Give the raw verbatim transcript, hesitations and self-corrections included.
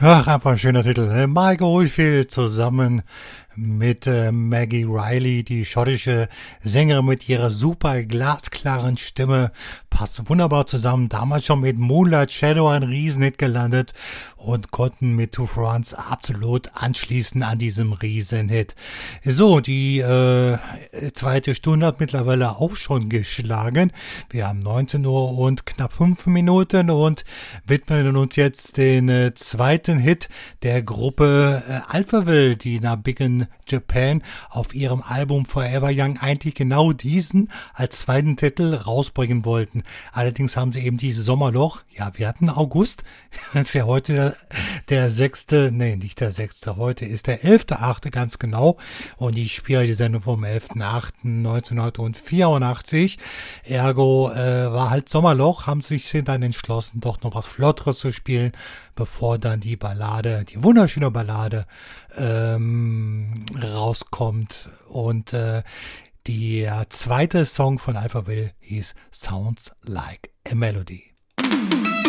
Ach, einfach ein schöner Titel. Ne? Mike Oldfield zusammen mit äh, Maggie Riley, die schottische Sängerin mit ihrer super glasklaren Stimme, passt wunderbar zusammen. Damals schon mit Moonlight Shadow ein Riesenhit gelandet und konnten mit Two France absolut anschließen an diesem Riesenhit. So, die äh, zweite Stunde hat mittlerweile auch schon geschlagen. Wir haben neunzehn Uhr und knapp fünf Minuten und widmen uns jetzt den äh, zweiten Hit der Gruppe äh, Alphaville, die nach Big in Japan auf ihrem Album Forever Young eigentlich genau diesen als zweiten Titel rausbringen wollten. Allerdings haben sie eben dieses Sommerloch, ja, wir hatten August, das ist ja heute der, der sechste, nee, nicht der sechste, heute ist der elfte achte ganz genau und ich spiele die Sendung vom elften achten neunzehnhundertvierundachtzig. Ergo äh, war halt Sommerloch, haben sich dann entschlossen, doch noch was Flotteres zu spielen, bevor dann die Ballade, die wunderschöne Ballade ähm, rauskommt. Und äh, der zweite Song von Alphaville hieß Sounds Like a Melody.